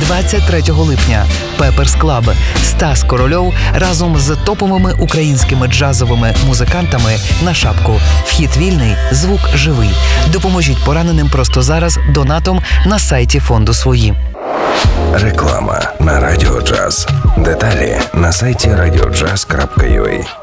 23 липня. Pepper's Club. Стас Корольов разом з топовими українськими джазовими музикантами на шапку. Вхід вільний, звук живий. Допоможіть пораненим просто зараз донатом на сайті фонду «Свої». Реклама на Радіо Джаз. Деталі на сайті radiojazz.ua.